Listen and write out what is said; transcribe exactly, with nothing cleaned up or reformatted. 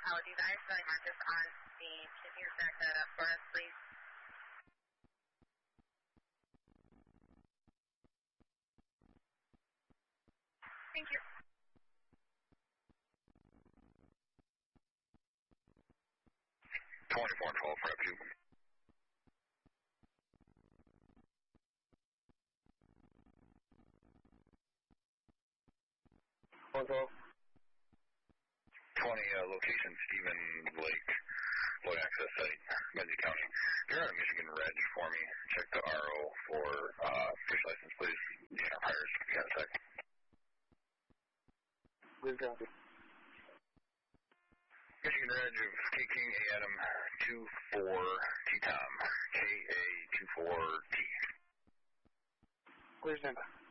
apologies. I accidentally marked this on the, can you back that up for us, please? Thank you. twenty-four twelve, prep two. one twelve. twenty, uh, location Stephen Lake, low access site, Benzie County. You're on a Michigan Reg for me. Check the R O for uh, fish license, please. The Enterprise, you got a sec. Good copy. Michigan Reg of K King A Adam two four T Tom, K A two four T. Clear standby.